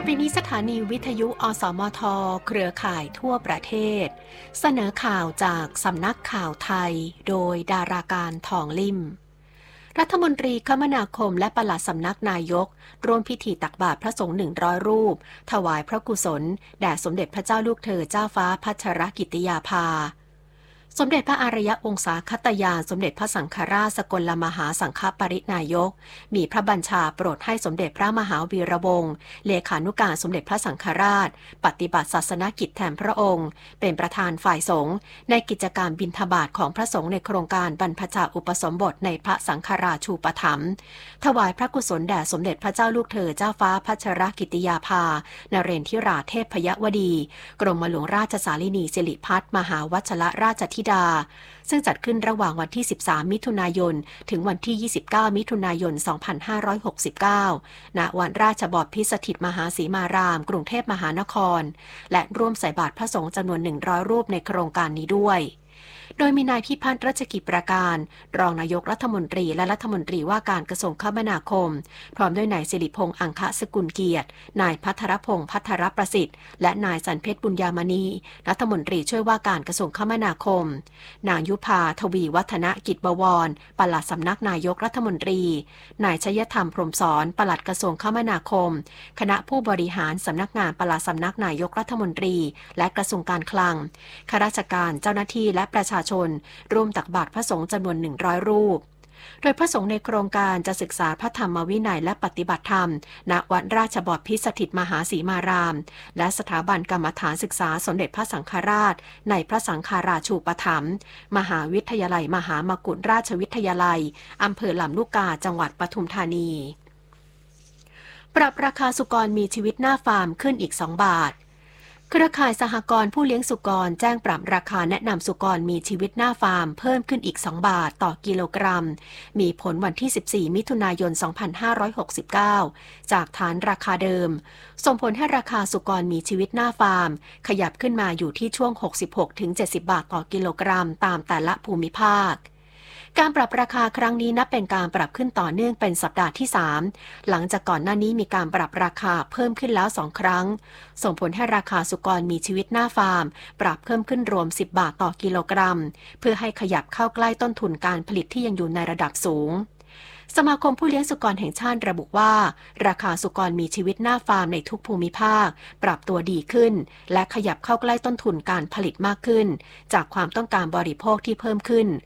ไปนี้สถานีวิทยุอสมทเครือข่ายทั่วประเทศเสนอข่าวจากสำนักข่าวไทยโดยดาราการทองลิ่มรัฐมนตรีคมนาคมและปลัดสำนักนายกร่วมพิธีตักบาตรพระสงฆ์100 รูปถวายพระกุศลแด่สมเด็จพระเจ้าลูกเธอเจ้าฟ้าพัชรกิติยาภาสมเด็จพระอารยวงศาคตยานสมเด็จพระสังฆราชสกลมหาสังฆปรินายกมีพระบัญชาโปรดให้สมเด็จพระมหาวีระวงศ์เลขานุการสมเด็จพระสังฆราชปฏิบัติศาสนกิจแทนพระองค์เป็นประธานฝ่ายสงฆ์ในกิจกรรมบิณฑบาตของพระสงฆ์ในโครงการบรรพชาอุปสมบทในพระสังฆราชูปถัมภ์ถวายพระกุศลแด่สมเด็จพระเจ้าลูกเธอเจ้าฟ้าพัชรกิติยาภานเรนทิราเทพยวดีกรมหลวงราชสารินีสิริพัฒน์มหาวัชรราชธิดาซึ่งจัดขึ้นระหว่างวันที่13มิถุนายนถึงวันที่29มิถุนายน2569ณวันราชบพิตรสถิตมหาสีมารามกรุงเทพมหานครและร่วมใส่บาตรพระสงฆ์จำนวน100 รูปในโครงการนี้ด้วยโดยมีนายพิพัฒน์รัชกิจประการรองนายกรัฐมนตรีและรัฐมนตรีว่าการกระทรวงคมนาคมพร้อมด้วยนายสิริพงษ์อังคสกุลเกียรตินายภัทรพงษ์ภัทรประสิทธิ์และนายสันเพชรบุญญามณีรัฐมนตรีช่วยว่าการกระทรวงคมนาคมนางยุพาทวีวัฒนกิจบวรปลัดสำนักนายกรัฐมนตรีนายชยธรรมพรหมสอนปลัดกระทรวงคมนาคมคณะผู้บริหารสำนักงานปลัดสำนักนายกรัฐมนตรีและกระทรวงการคลังข้าราชการเจ้าหน้าที่และประชาชนร่วมตักบาตรพระสงฆ์จำนวน100 รูปโดยพระสงฆ์ในโครงการจะศึกษาพระธรรมวินัยและปฏิบัติธรรมณวัดราชบพิตรสถิตมหาสีมารามและสถาบันกรรมฐานศึกษาสมเด็จพระสังฆราชในพระสังฆาราชูปถัมภ์มหาวิทยาลัยมหามกุฏราชวิทยาลัยอำเภอลำลูกกาจังหวัดปทุมธานีปรับราคาสุกรมีชีวิตหน้าฟาร์มขึ้นอีก2 บาทเครือข่ายสหกรณ์ผู้เลี้ยงสุกรแจ้งปรับราคาแนะนำสุกรมีชีวิตหน้าฟาร์มเพิ่มขึ้นอีก2 บาทต่อกิโลกรัมมีผลวันที่14มิถุนายน2569จากฐานราคาเดิมส่งผลให้ราคาสุกรมีชีวิตหน้าฟาร์มขยับขึ้นมาอยู่ที่ช่วง 66-70 บาทต่อกิโลกรัมตามแต่ละภูมิภาคการปรับราคาครั้งนี้นับเป็นการปรับขึ้นต่อเนื่องเป็นสัปดาห์ที่3หลังจากก่อนหน้านี้มีการปรับราคาเพิ่มขึ้นแล้ว2 ครั้งส่งผลให้ราคาสุกรมีชีวิตหน้าฟาร์มปรับเพิ่มขึ้นรวม10 บาทต่อกิโลกรัมเพื่อให้ขยับเข้าใกล้ต้นทุนการผลิตที่ยังอยู่ในระดับสูงสมาคมผู้เลี้ยงสุกรแห่งชาติระบุว่าราคาสุกรมีชีวิตหน้าฟาร์มในทุกภูมิภาคปรับตัวดีขึ้นและขยับเข้าใกล้ต้นทุนการผลิตมากขึ้นจากความต้องการบริโภคที่เพิ่มขึ้น